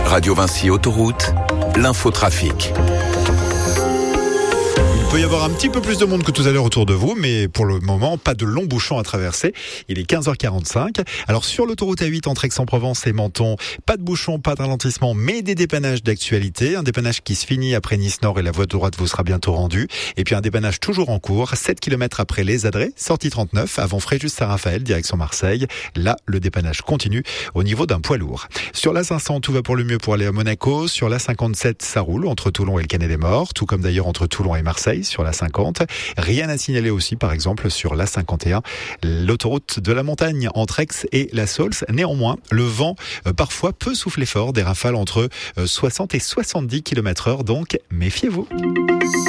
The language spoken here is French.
Radio Vinci Autoroute, l'infotrafic. Il peut y avoir un petit peu plus de monde que tout à l'heure autour de vous, mais pour le moment, pas de longs bouchons à traverser. Il est 15h45. Alors sur l'autoroute A8 entre Aix-en-Provence et Menton, pas de bouchons, pas de ralentissement, mais des dépannages d'actualité. Un dépannage qui se finit après Nice-Nord et la voie de droite vous sera bientôt rendue. Et puis un dépannage toujours en cours, 7 km après Les Adrets, sortie 39, avant Fréjus-Saint-Raphaël, direction Marseille. Là, le dépannage continue au niveau d'un poids lourd. Sur la 500, tout va pour le mieux pour aller à Monaco. Sur la 57, ça roule entre Toulon et le Canet-des-Morts, tout comme d'ailleurs entre Toulon et Marseille. Sur la 50. Rien à signaler aussi, par exemple, sur la 51, l'autoroute de la montagne entre Aix et la Saulce. Néanmoins, le vent parfois peut souffler fort, des rafales entre 60 et 70 km/h, donc méfiez-vous.